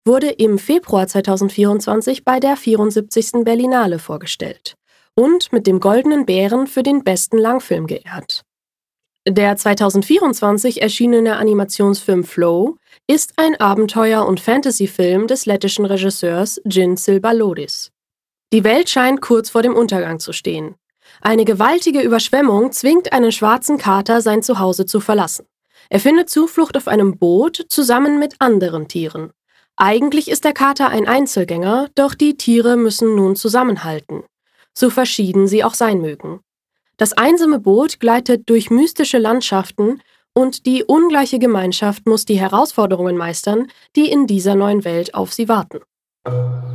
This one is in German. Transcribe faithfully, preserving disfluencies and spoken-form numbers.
wurde im Februar zweitausendvierundzwanzig bei der vierundsiebzigsten Berlinale vorgestellt und mit dem Goldenen Bären für den besten Langfilm geehrt. Der zweitausendvierundzwanzig erschienene Animationsfilm Flow ist ein Abenteuer- und Fantasyfilm des lettischen Regisseurs Jin Silbalodis. Die Welt scheint kurz vor dem Untergang zu stehen. Eine gewaltige Überschwemmung zwingt einen schwarzen Kater, sein Zuhause zu verlassen. Er findet Zuflucht auf einem Boot zusammen mit anderen Tieren. Eigentlich ist der Kater ein Einzelgänger, doch die Tiere müssen nun zusammenhalten, so verschieden sie auch sein mögen. Das einsame Boot gleitet durch mystische Landschaften und die ungleiche Gemeinschaft muss die Herausforderungen meistern, die in dieser neuen Welt auf sie warten.